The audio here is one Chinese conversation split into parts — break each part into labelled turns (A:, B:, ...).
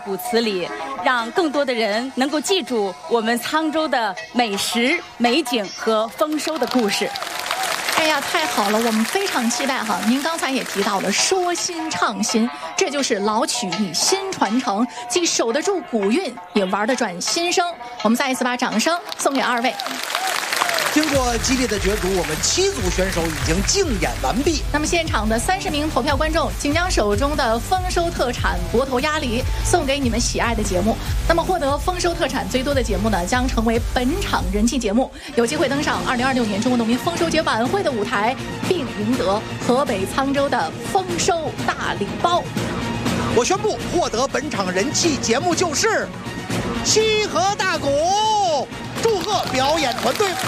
A: 骨词里，让更多的人能够记住我们沧州的美食、美景和丰收的故事。
B: 哎呀，太好了，我们非常期待哈。您刚才也提到了说新唱新，这就是老曲以新传承，既守得住古韵，也玩得转新声。我们再一次把掌声送给二位。
C: 经过激烈的角逐，我们7组选手已经竞演完毕。
B: 那么现场的30名投票观众，请将手中的丰收特产博头鸭梨送给你们喜爱的节目。那么获得丰收特产最多的节目呢，将成为本场人气节目，有机会登上2026年中国农民丰收节晚会的舞台，并赢得河北沧州的丰收大礼包。
C: 我宣布，获得本场人气节目就是西河大鼓，祝贺表演团队。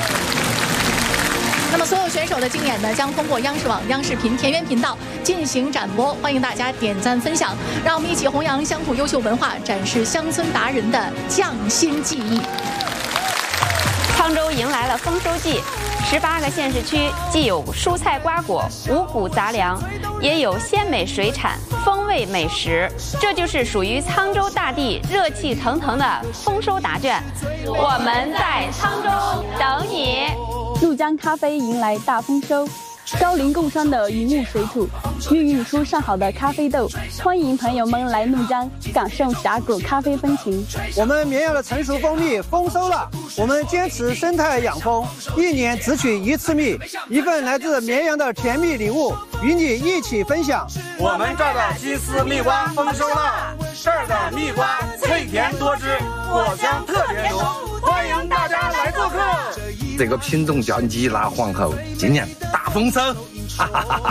B: 那么所有选手的竞演呢，将通过央视网、央视频、田园频道进行展播，欢迎大家点赞分享，让我们一起弘扬乡土优秀文化，展示乡村达人的匠心技艺。
D: 沧州迎来了丰收季，18个县市区既有蔬菜瓜果、五谷杂粮，也有鲜美水产、风味美食，这就是属于沧州大地热气腾腾的丰收答卷。我们在沧州等你。
E: 怒江咖啡迎来大丰收，高龄共商的云雾水土，孕育出上好的咖啡豆。欢迎朋友们来怒江感受峡谷咖啡风情。
F: 我们绵阳的成熟蜂蜜丰收了，我们坚持生态养蜂，1年只取1次蜜，一份来自绵阳的甜蜜礼物，与你一起分享。
G: 我们这儿的鸡丝蜜瓜丰收了，这儿的蜜瓜脆甜多汁，果香特别浓，欢迎大家来做客。
H: 这个品种叫吉拿皇后，今年大丰收，哈哈哈哈。